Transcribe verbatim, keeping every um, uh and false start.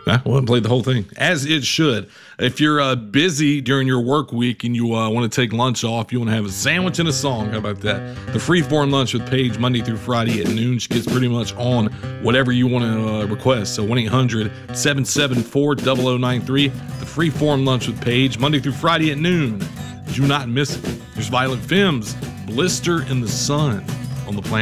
I went and played the whole thing, as it should. If you're uh, busy during your work week and you uh, want to take lunch off, you want to have a sandwich and a song, how about that? The Freeform Lunch with Paige, Monday through Friday at noon. She gets pretty much on whatever you want to uh, request. So one eight hundred seven seven four zero zero nine three. The Freeform Lunch with Paige, Monday through Friday at noon. Do not miss it. There's Violent Femmes, Blister in the Sun on the Planet